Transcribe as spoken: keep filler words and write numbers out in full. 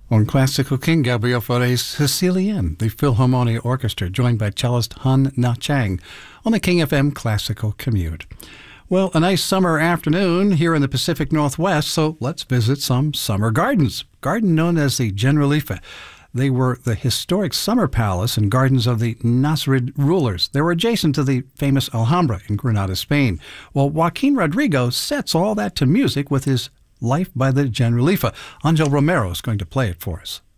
On Classical King, Gabriel Fauré's Sicilienne, the Philharmonia Orchestra, joined by cellist Han Na Chang on the King F M Classical Commute. Well, a nice summer afternoon here in the Pacific Northwest, so let's visit some summer gardens. Garden known as the Generalife. They were the historic summer palace and gardens of the Nasrid rulers. They were adjacent to the famous Alhambra in Granada, Spain. Well, Joaquin Rodrigo sets all that to music with his Life by the Generalife. Angel Romero is going to play it for us.